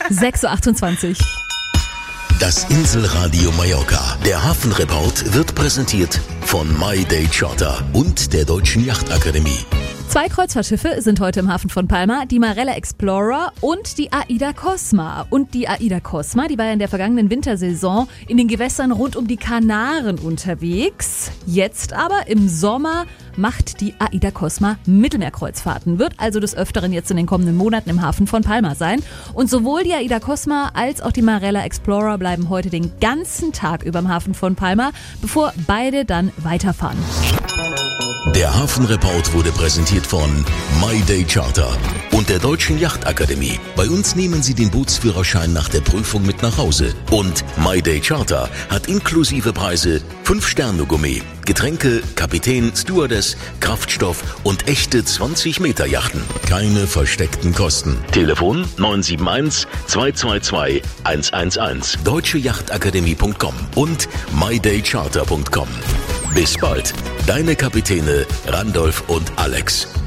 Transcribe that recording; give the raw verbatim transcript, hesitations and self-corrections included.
sechs Uhr achtundzwanzig. Das Inselradio Mallorca. Der Hafenreport wird präsentiert von My Day Charter und der Deutschen Yachtakademie. Zwei Kreuzfahrtschiffe sind heute im Hafen von Palma, die Marella Explorer und die AIDA Cosma. Und die AIDA Cosma, die war ja in der vergangenen Wintersaison in den Gewässern rund um die Kanaren unterwegs. Jetzt aber im Sommer macht die AIDA Cosma Mittelmeerkreuzfahrten, wird also des Öfteren jetzt in den kommenden Monaten im Hafen von Palma sein. Und sowohl die AIDA Cosma als auch die Marella Explorer bleiben heute den ganzen Tag über im Hafen von Palma, bevor beide dann weiterfahren. Der Hafenreport wurde präsentiert von My Day Charter und der Deutschen Yachtakademie. Bei uns nehmen Sie den Bootsführerschein nach der Prüfung mit nach Hause. Und My Day Charter hat inklusive Preise fünf Sterne Gourmet, Getränke, Kapitän, Stewardess, Kraftstoff und echte zwanzig Meter Yachten. Keine versteckten Kosten. Telefon neun sieben eins, zwei zwei zwei, eins eins eins, deutsche yachtakademie punkt com und my day charter punkt com. Bis bald, deine Kapitäne Randolph und Alex.